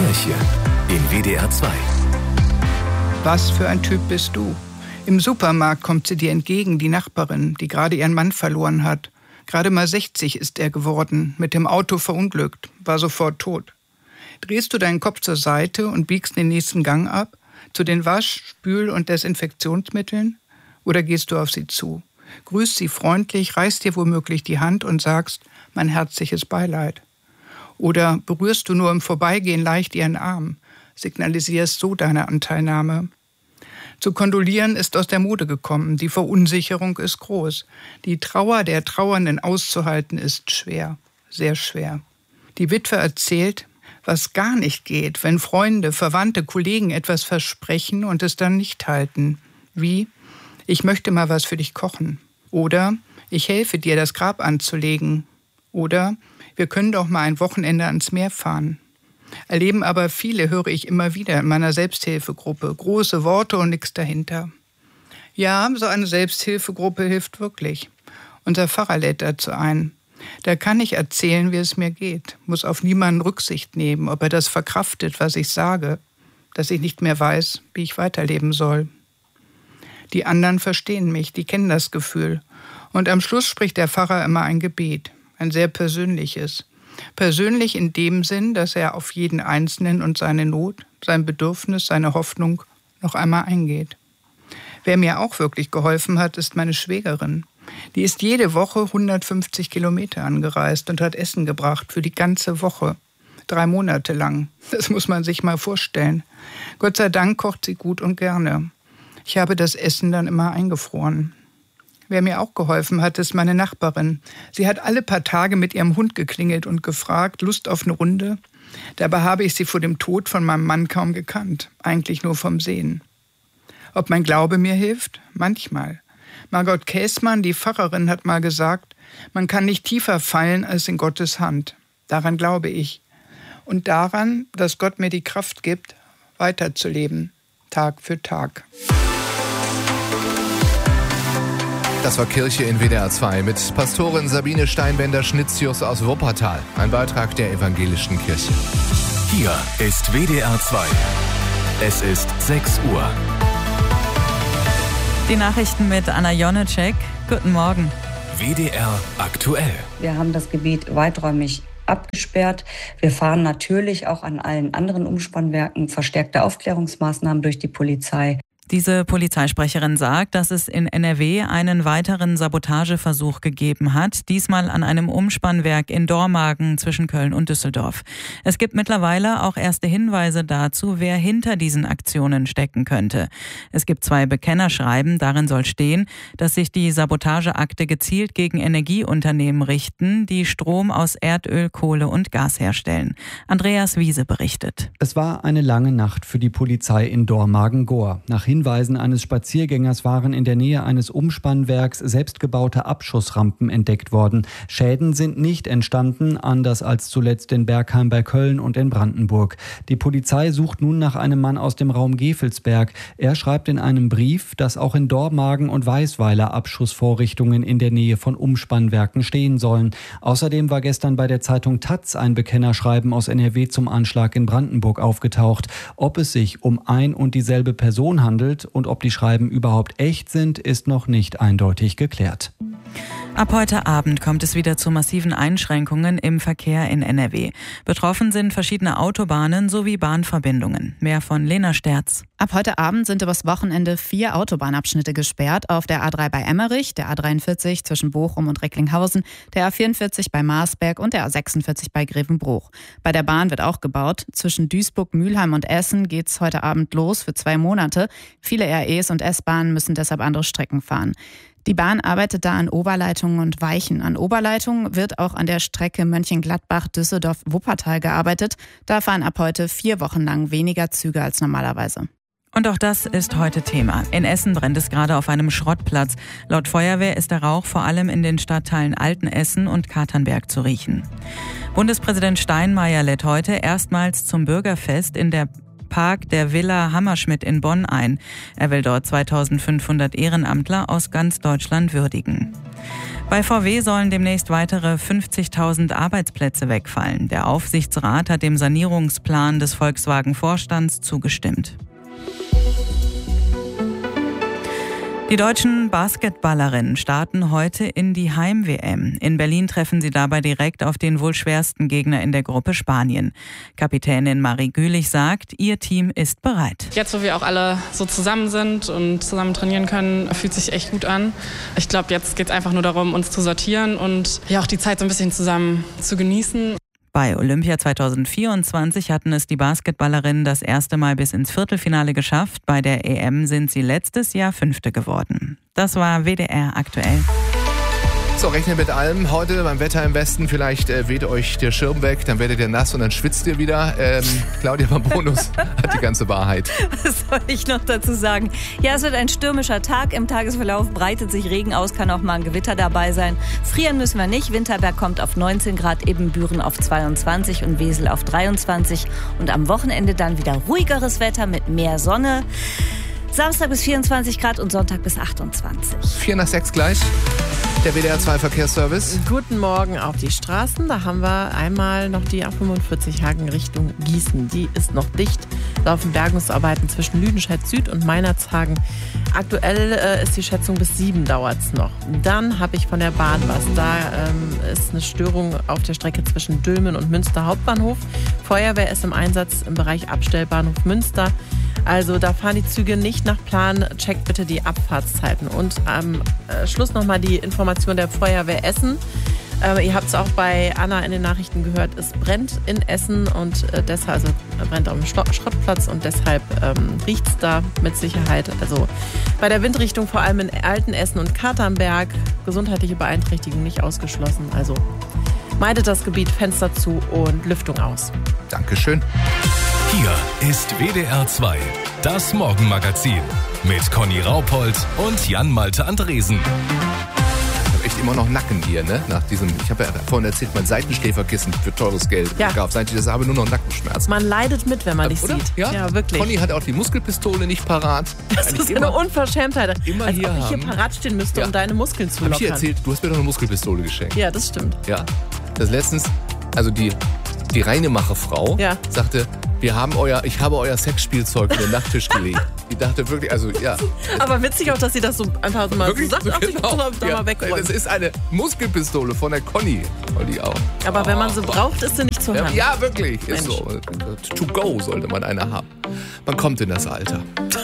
Kirche in WDR 2. Was für ein Typ bist du? Im Supermarkt kommt sie dir entgegen, die Nachbarin, die gerade ihren Mann verloren hat. Gerade mal 60 ist er geworden, mit dem Auto verunglückt, war sofort tot. Drehst du deinen Kopf zur Seite und biegst den nächsten Gang ab, zu den Wasch-, Spül- und Desinfektionsmitteln? Oder gehst du auf sie zu, grüßt sie freundlich, reichst ihr womöglich die Hand und sagst, mein herzliches Beileid? Oder berührst du nur im Vorbeigehen leicht ihren Arm, signalisierst so deine Anteilnahme? Zu kondolieren ist aus der Mode gekommen, die Verunsicherung ist groß. Die Trauer der Trauernden auszuhalten ist schwer, sehr schwer. Die Witwe erzählt, was gar nicht geht, wenn Freunde, Verwandte, Kollegen etwas versprechen und es dann nicht halten. Wie: Ich möchte mal was für dich kochen. Oder: Ich helfe dir, das Grab anzulegen. Oder: Wir können doch mal ein Wochenende ans Meer fahren. Erleben aber viele, höre ich immer wieder in meiner Selbsthilfegruppe. Große Worte und nichts dahinter. Ja, so eine Selbsthilfegruppe hilft wirklich. Unser Pfarrer lädt dazu ein. Da kann ich erzählen, wie es mir geht, muss auf niemanden Rücksicht nehmen, ob er das verkraftet, was ich sage, dass ich nicht mehr weiß, wie ich weiterleben soll. Die anderen verstehen mich, die kennen das Gefühl. Und am Schluss spricht der Pfarrer immer ein Gebet, ein sehr persönliches. Persönlich in dem Sinn, dass er auf jeden Einzelnen und seine Not, sein Bedürfnis, seine Hoffnung noch einmal eingeht. Wer mir auch wirklich geholfen hat, ist meine Schwägerin. Die ist jede Woche 150 Kilometer angereist und hat Essen gebracht für die ganze Woche. 3 Monate lang. Das muss man sich mal vorstellen. Gott sei Dank kocht sie gut und gerne. Ich habe das Essen dann immer eingefroren. Wer mir auch geholfen hat, ist meine Nachbarin. Sie hat alle paar Tage mit ihrem Hund geklingelt und gefragt, Lust auf eine Runde? Dabei habe ich sie vor dem Tod von meinem Mann kaum gekannt, eigentlich nur vom Sehen. Ob mein Glaube mir hilft? Manchmal. Margot Käßmann, die Pfarrerin, hat mal gesagt, man kann nicht tiefer fallen als in Gottes Hand. Daran glaube ich. Und daran, dass Gott mir die Kraft gibt, weiterzuleben, Tag für Tag. Das war Kirche in WDR 2 mit Pastorin Sabine Steinbender-Schnitzius aus Wuppertal. Ein Beitrag der Evangelischen Kirche. Hier ist WDR 2. Es ist 6 Uhr. Die Nachrichten mit Anna Jonecek. Guten Morgen. WDR aktuell. Wir haben das Gebiet weiträumig abgesperrt. Wir fahren natürlich auch an allen anderen Umspannwerken verstärkte Aufklärungsmaßnahmen durch die Polizei. Diese Polizeisprecherin sagt, dass es in NRW einen weiteren Sabotageversuch gegeben hat, diesmal an einem Umspannwerk in Dormagen zwischen Köln und Düsseldorf. Es gibt mittlerweile auch erste Hinweise dazu, wer hinter diesen Aktionen stecken könnte. Es gibt 2 Bekennerschreiben, darin soll stehen, dass sich die Sabotageakte gezielt gegen Energieunternehmen richten, die Strom aus Erdöl, Kohle und Gas herstellen. Andreas Wiese berichtet. Es war eine lange Nacht für die Polizei in Dormagen-Gohr. Nach Hinweisen eines Spaziergängers waren in der Nähe eines Umspannwerks selbstgebaute Abschussrampen entdeckt worden. Schäden sind nicht entstanden, anders als zuletzt in Bergheim bei Köln und in Brandenburg. Die Polizei sucht nun nach einem Mann aus dem Raum Gevelsberg. Er schreibt in einem Brief, dass auch in Dormagen und Weisweiler Abschussvorrichtungen in der Nähe von Umspannwerken stehen sollen. Außerdem war gestern bei der Zeitung taz ein Bekennerschreiben aus NRW zum Anschlag in Brandenburg aufgetaucht. Ob es sich um ein und dieselbe Person handelt und ob die Schreiben überhaupt echt sind, ist noch nicht eindeutig geklärt. Ab heute Abend kommt es wieder zu massiven Einschränkungen im Verkehr in NRW. Betroffen sind verschiedene Autobahnen sowie Bahnverbindungen. Mehr von Lena Sterz. Ab heute Abend sind übers Wochenende 4 Autobahnabschnitte gesperrt. Auf der A3 bei Emmerich, der A43 zwischen Bochum und Recklinghausen, der A44 bei Marsberg und der A46 bei Grevenbruch. Bei der Bahn wird auch gebaut. Zwischen Duisburg, Mülheim und Essen geht's heute Abend los für 2 Monate. Viele REs und S-Bahnen müssen deshalb andere Strecken fahren. Die Bahn arbeitet da an Oberleitungen und Weichen. An Oberleitungen wird auch an der Strecke Mönchengladbach-Düsseldorf-Wuppertal gearbeitet. Da fahren ab heute 4 Wochen lang weniger Züge als normalerweise. Und auch das ist heute Thema. In Essen brennt es gerade auf einem Schrottplatz. Laut Feuerwehr ist der Rauch vor allem in den Stadtteilen Altenessen und Katernberg zu riechen. Bundespräsident Steinmeier lädt heute erstmals zum Bürgerfest in der Park der Villa Hammerschmidt in Bonn ein. Er will dort 2500 Ehrenamtler aus ganz Deutschland würdigen. Bei VW sollen demnächst weitere 50.000 Arbeitsplätze wegfallen. Der Aufsichtsrat hat dem Sanierungsplan des Volkswagen-Vorstands zugestimmt. Die deutschen Basketballerinnen starten heute in die Heim-WM. In Berlin treffen sie dabei direkt auf den wohl schwersten Gegner in der Gruppe, Spanien. Kapitänin Marie Gülich sagt, ihr Team ist bereit. Jetzt, wo wir auch alle so zusammen sind und zusammen trainieren können, fühlt sich echt gut an. Ich glaube, jetzt geht es einfach nur darum, uns zu sortieren und ja auch die Zeit so ein bisschen zusammen zu genießen. Bei Olympia 2024 hatten es die Basketballerinnen das erste Mal bis ins Viertelfinale geschafft. Bei der EM sind sie letztes Jahr 5. geworden. Das war WDR aktuell. So, rechnet mit allem. Heute beim Wetter im Westen, vielleicht weht euch der Schirm weg, dann werdet ihr nass und dann schwitzt ihr wieder. Claudia Bambonus hat die ganze Wahrheit. Was soll ich noch dazu sagen? Ja, es wird ein stürmischer Tag. Im Tagesverlauf breitet sich Regen aus, kann auch mal ein Gewitter dabei sein. Frieren müssen wir nicht. Winterberg kommt auf 19 Grad, Ibbenbüren auf 22 und Wesel auf 23. Und am Wochenende dann wieder ruhigeres Wetter mit mehr Sonne. Samstag bis 24 Grad und Sonntag bis 28. 4 nach 6 gleich. Der WDR 2 Verkehrsservice. Guten Morgen auf die Straßen. Da haben wir einmal noch die A45 Hagen Richtung Gießen. Die ist noch dicht. Laufen Bergungsarbeiten zwischen Lüdenscheid Süd und Meinerzhagen. Aktuell ist die Schätzung bis 7 dauert es noch. Dann habe ich von der Bahn was. Da ist eine Störung auf der Strecke zwischen Dülmen und Münster Hauptbahnhof. Feuerwehr ist im Einsatz im Bereich Abstellbahnhof Münster. Also da fahren die Züge nicht nach Plan. Checkt bitte die Abfahrtszeiten. Und am Schluss nochmal die Information der Feuerwehr Essen. Ihr habt es auch bei Anna in den Nachrichten gehört, es brennt in Essen und deshalb, also brennt auf dem Schrottplatz und deshalb riecht es da mit Sicherheit. Also bei der Windrichtung vor allem in Altenessen und Katernberg, gesundheitliche Beeinträchtigung nicht ausgeschlossen. Also meidet das Gebiet, Fenster zu und Lüftung aus. Dankeschön. Hier ist WDR 2, das Morgenmagazin mit Conny Raupold und Jan-Malte Andresen. Ich habe echt immer noch Nacken hier, ne? Nach diesem, ich habe ja vorhin erzählt, mein Seitenschläferkissen für teures Geld gekauft. Seit ich das habe, nur noch Nackenschmerzen. Man leidet mit, wenn man dich oder? sieht. Ja, wirklich. Conny hat auch die Muskelpistole nicht parat. Das ist eine Unverschämtheit. Immer als hier ob ich hier haben. parat stehen müsste, um deine Muskeln zu lockern. Hab ich dir erzählt, du hast mir doch eine Muskelpistole geschenkt. Ja, das stimmt. Ja. Das letztens, also die Reinemache-Frau sagte, ich habe euer Sexspielzeug in den Nachttisch gelegt. Die dachte wirklich, also ja. Aber witzig auch, dass sie das so einfach mal wirklich so sagt, so ach, ich muss da mal wegräumen. Das ist eine Muskelpistole von der Conny. Auch. Aber wenn man sie braucht, ist sie nicht zur Hand. Ja, wirklich. Mensch. Ist so. To go sollte man eine haben. Man kommt in das Alter.